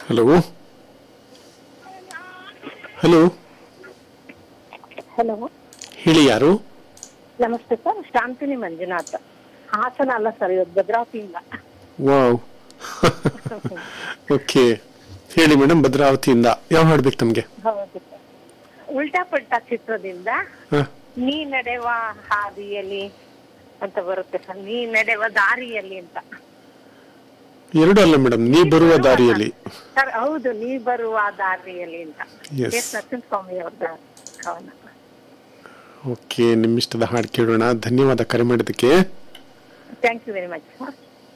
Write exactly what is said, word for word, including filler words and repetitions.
Hello hello hello, ಹೇಳಿ, ಯಾರು? ನಮಸ್ತೆ ಸರ್. ಶಾಂತಿನಿ ಮಂಜುನಾಥ್, ಹಾಸನ ಅಲ್ಲ ಸರ್, ಇವತ್ತು ಭದ್ರಾವತಿಯಿಂದ. ವಾವ್. ಓಕೆ, ಹೇಳಿ ಮೇಡಮ್, ಭದ್ರಾವತಿಯಿಂದ ಯಾವ ಹಾಡ್ಬೇಕು ತಮಗೆ? ಹೌದು ಸರ್, ಉಲ್ಟಾ ಪಲ್ಟಾ ಚಿತ್ರದಿಂದ ನೀ ನಡೆವ ಹಾದಿಯಲ್ಲಿ ಅಂತ ಬರುತ್ತೆ ಸರ್. ನೀ ನಡೆವ ದಾರಿಯಲ್ಲಿ ಅಂತ. ಎರಡು ಅಲ್ಲ ಮೇಡಮ್, ನೀ ಬರುವ ದಾರಿಯಲ್ಲಿ. ಸರ್ ಹೌದು, ನೀ ಬರುವ ದಾರಿಯಲ್ಲಿ ಅಂತ. ಎಸ್, ಎಸ್ ನರಸಿಂಹಸ್ವಾಮಿ ಅವ್ರದ ಕವನ. ಓಕೆ, ನಿಮ್ಮಿಷ್ಟದ ಹಾಡು ಕೇಳೋಣ. ಧನ್ಯವಾದ ಕರೆ ಮಾಡಿದ್ದಕ್ಕೆ. Thank you very much sir.